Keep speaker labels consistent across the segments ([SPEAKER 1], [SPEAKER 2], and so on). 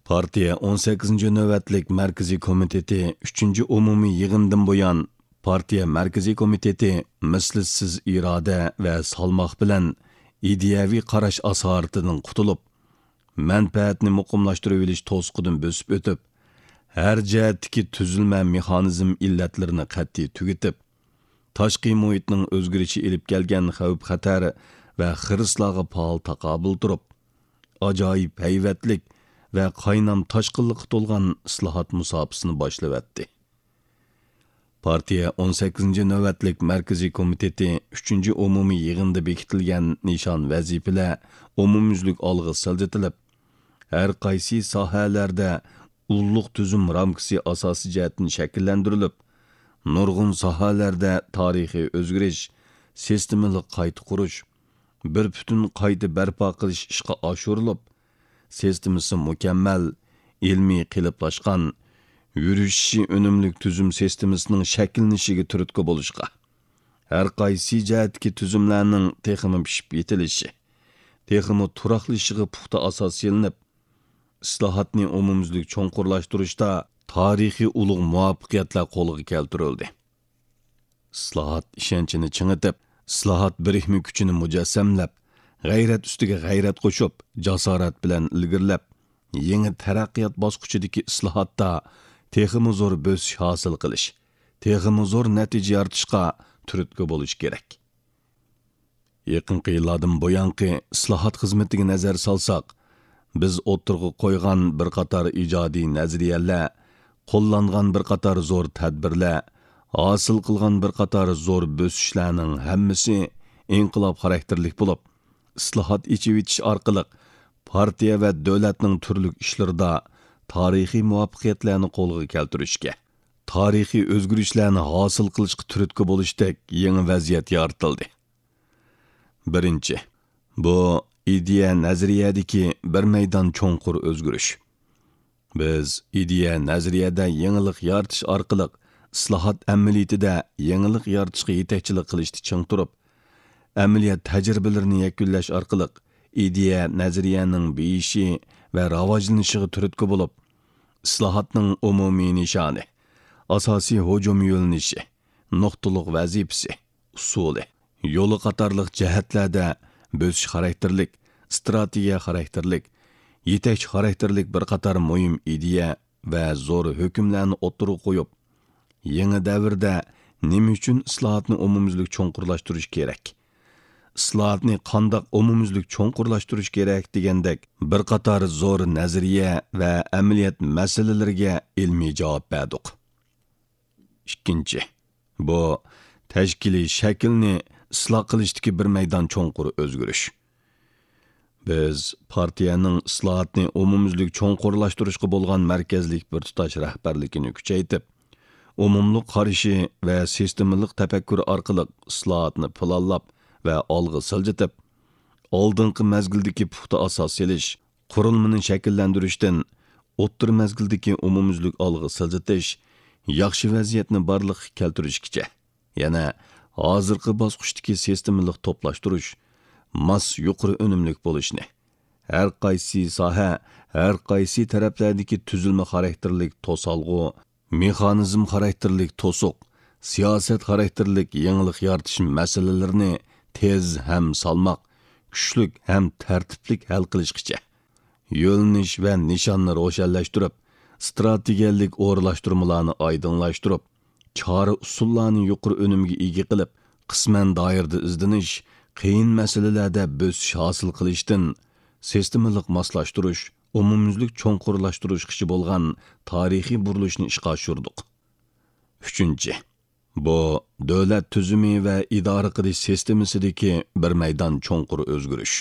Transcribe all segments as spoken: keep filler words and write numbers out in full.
[SPEAKER 1] Partiya o'n sakkizinchi navbatlik Markaziy komiteti uchinchi umumiy yig'indan buyon partiya Markaziy komiteti mislsiz iroda va salmoq bilan ideyaviy qarash asoratidan qutulib, manfaatni muqimlashtirib olish to'sqidan bo'sib o'tib, har jihatdagi tuzilma mexanizm illatlarini qat'iy tugatib, tashqi muhitning o'zgarishi elib kelgan xavf-xatar va xirislarga faol taqobil turib, ajoyib hayvatlik va qaynam toshqinlikqa to'lgan islohot musofasini boshlab Partiya o'n sakkizinchi navbatlik Markaziy komiteti uchinchi umumiy yig'inda bekitilgan nishon vazifalar umumyuzlik olg'a siljitilib, har qaysi sohalarda ulluq tuzum ramkasi asosi jihatdan shakllantirilib, nurg'un sohalarda tarixiy o'zgarish, sistemalik qayta qurish, bir butun qayta barpo qilish ishga oshirilib, sistemasi mukammal, ilmiy qiliplashgan, yurishi unumli tuzum sistemasining shakllanishiga turtki bo'lishga, har qaysi jihatdagi tuzumlarning texmi pishib yetilishi, texmi turaqlishiga puxta asos yelinib, islohotni umumyuzlik cho'nqurlashtirishda tarixiy ulug' muvaffaqiyatlar qo'lga keltirildi. Islohot ishonchini chingitib, islohot birikmi kuchini mujassamlab, g'ayrat ustiga g'ayrat qo'shib, jasorat bilan ilgirlab, yangi taraqqiyot bosqichidagi islohotda texmi zo'r bo'sish hosil qilish, texmi zo'r natija yoritishga turtki bo'lish kerak. Yaqinqi yillardan buyongi islohot xizmatiga nazar solsak, biz o'tirg'i qo'ygan bir qator ijodiy nazariyalar, qo'llangan bir qator zo'r tadbirlar, hosil qilgan bir qator zo'r bo'sishlarning hammasi inqilob xarakterlik bo'lib, islohot ichib etish orqali partiya va davlatning turli ishlarida tarixiy muvaffaqiyatlarni qo'lga keltirishga, tarixiy o'zgarishlarni hosil qilishga turtki bo'lishdek yangi vaziyat yaratildi. Birinchi, bu ideya nazariyadagi bir maydon cho'nqur o'zgarish. Biz ideya nazariyada yangilik yaratish orqali islohot amaliyotida yangilik yaratishga yetakchilik qilishni ching turib, amaliyot tajribalarini yakunlash orqali ideya nazariyaning beyishi va rivojlanishiga turtki bo'lib, islohotning umumiy nishoni, asosiy hujum yo'linishi, nuqtaliq vazifasi, usuli, yo'li qatorliq jihatlarda bo'sish xarakterlik, strategiya xarakterlik, yetakchi xarakterlik bir qator muhim ideya va zo'r hukmlarni o'ttirib qo'yib, yangi davrda nima uchun islohotni umumyuzlik cho'nqurlashtirish kerak? Islohotni qandoq umumyuzlik cho'nqurlashtirish kerak degandek bir qator zo'r nazariya va amaliyot masalalariga ilmiy javob berdik. Ikkinchi, bu tashkiliy shaklni isloh qilishdagi bir maydon cho'nqur o'zgarish. Biz partiyaning islohotni umumyuzlik cho'nqurlashtirishga bo'lgan markazlik bir tutash rahbarligini kuchaytirib, umumli qarashi va sistemalik tafakkur orqali islohotni planlab va olg'a siljitib, oldingi mazgildagi puxta asos solish, qurilmani shakllantirishdan o'ttir mazgildagi umumyuzlik olg'a siljitish, yaxshi vaziyatni barliqqa keltirishgacha, yana hozirgi bosqichdagi sistemalik to'plashtirish, mas yuqori unumlik bo'lishni, har qaysi soha, har qaysi taraflardagi tuzilma xarakterlik to'solg'u, mexanizm xarakterlik to'siq, siyosat xarakterlik yangilik yaratish masalalarini tez ham salmoq, kuchlik ham tartiblik hal qilishgacha, yo'linish va nishonni ro'shanlashtirib, strategiyalik o'rlashtirmalarni oydinlashtirib, chora usullarni yuqori unumga ega qilib, qisman doirada izdinish, qiyin masalalarda bo'sish hosil qilishdan sistemalik moslashtirish, umumyuzlik cho'nqurlashtirishgacha bo'lgan tarixiy burilishni ishga oshirdik. Uchinchi, bu davlat tuzumi va idora qilish sistemasidagi bir maydon cho'nqur o'zgarish.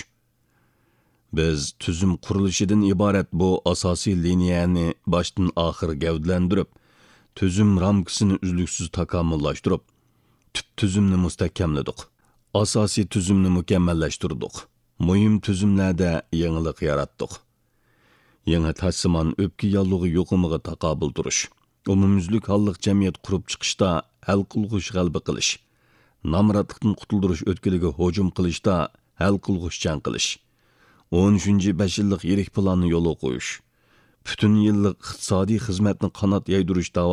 [SPEAKER 1] Biz tuzum qurilishidan iborat bu asosiy liniyani boshdan oxir gavdalantirib, tuzum ramkasini uzluksiz takomillashtirib, tub tuzumni mustahkamladik. Asosiy tuzumni mukammallashtirdik. Muhim tuzumlarda yangilik yaratdik. Yangi tashsimon o'pki yollig'i yo'qimiga taqobil turish, umumyuzlik holliq jamiyat qurib chiqishda hal qilg'ish g'alba qilish, namratlikdan qutuldirish o'tkiliga hujum qilishda hal qilg'ish jang qilish, o'n uchinchi besh yillik yirik planni yo'lga qo'yish, butun yillik iqtisodiy xizmatni qanot yaydirish